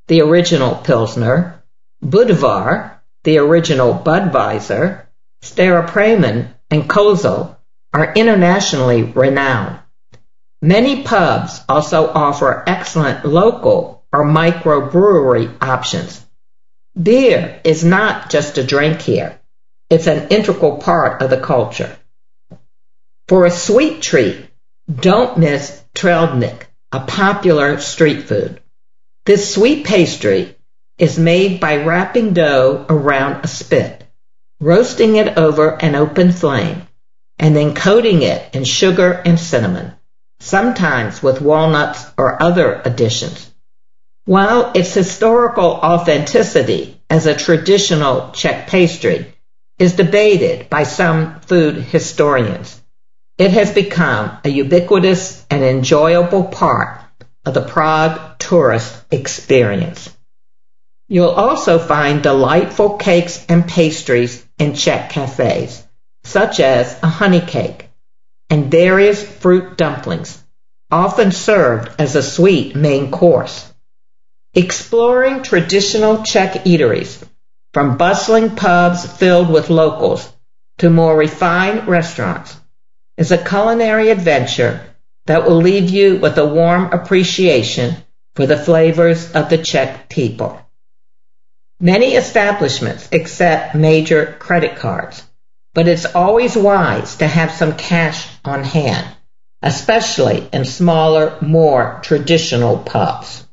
the original Pilsner, Budvar, the original Budweiser, Staropramen, and Kozel are internationally renowned. Many pubs also offer excellent local or microbrewery options. Beer is not just a drink here. It's an integral part of the culture. For a sweet treat, don't miss Trelnik, a popular street food. This sweet pastry is made by wrapping dough around a spit, roasting it over an open flame, and then coating it in sugar and cinnamon, sometimes with walnuts or other additions. While its historical authenticity as a traditional Czech pastry is debated by some food historians, it has become a ubiquitous and enjoyable part of the Prague tourist experience. You'll also find delightful cakes and pastries in Czech cafes, such as a honey cake and various fruit dumplings, often served as a sweet main course. Exploring traditional Czech eateries, from bustling pubs filled with locals to more refined restaurants, is a culinary adventure that will leave you with a warm appreciation for the flavors of the Czech people. Many establishments accept major credit cards, but it's always wise to have some cash on hand, especially in smaller, more traditional pubs.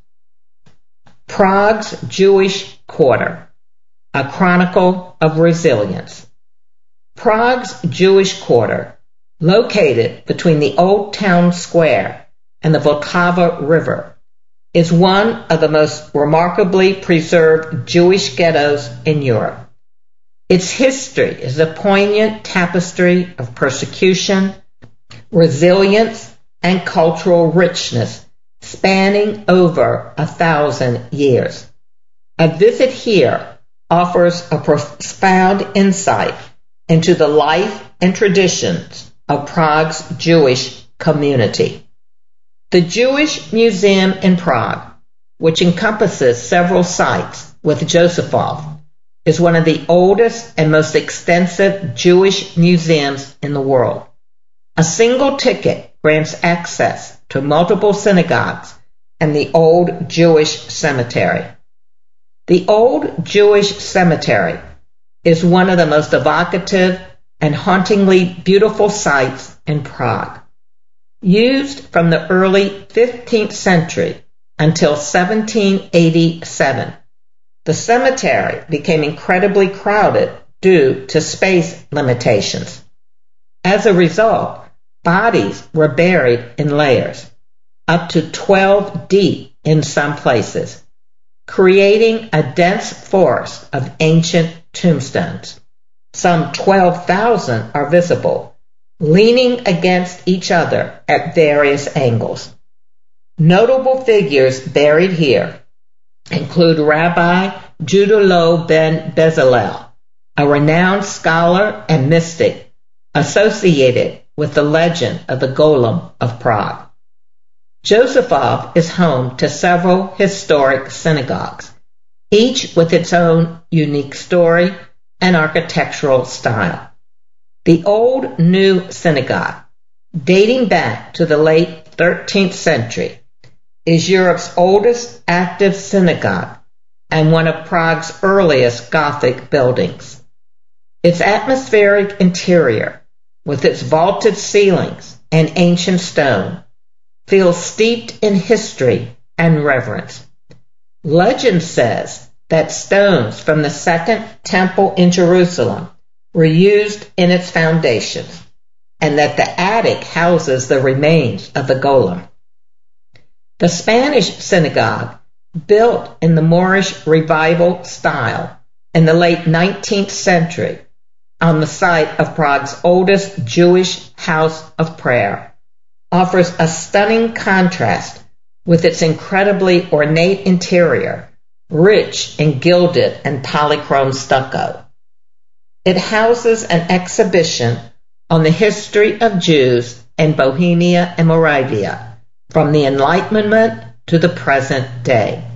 Prague's Jewish Quarter, a chronicle of resilience. Prague's Jewish Quarter, located between the Old Town Square and the Vltava River, is one of the most remarkably preserved Jewish ghettos in Europe. Its history is a poignant tapestry of persecution, resilience, and cultural richness spanning over 1,000 years. A visit here offers a profound insight into the life and traditions of Prague's Jewish community. The Jewish Museum in Prague, which encompasses several sites with Josefov, is one of the oldest and most extensive Jewish museums in the world. A single ticket grants access to multiple synagogues and the Old Jewish Cemetery. The Old Jewish Cemetery is one of the most evocative and hauntingly beautiful sites in Prague. Used from the early 15th century until 1787, the cemetery became incredibly crowded due to space limitations. As a result, bodies were buried in layers, up to 12 deep in some places, creating a dense forest of ancient tombstones. Some 12,000 are visible, leaning against each other at various angles. Notable figures buried here include Rabbi Judalo ben Bezalel, a renowned scholar and mystic associated with the legend of the Golem of Prague. Josefov is home to several historic synagogues, each with its own unique story and architectural style. The Old New Synagogue, dating back to the late 13th century, is Europe's oldest active synagogue and one of Prague's earliest Gothic buildings. Its atmospheric interior, with its vaulted ceilings and ancient stone, feels steeped in history and reverence. Legend says that stones from the Second Temple in Jerusalem were used in its foundations, and that the attic houses the remains of the Golem. The Spanish synagogue, built in the Moorish Revival style in the late 19th century on the site of Prague's oldest Jewish house of prayer, offers a stunning contrast with its incredibly ornate interior, rich in gilded and polychrome stucco. It houses an exhibition on the history of Jews in Bohemia and Moravia, from the Enlightenment to the present day.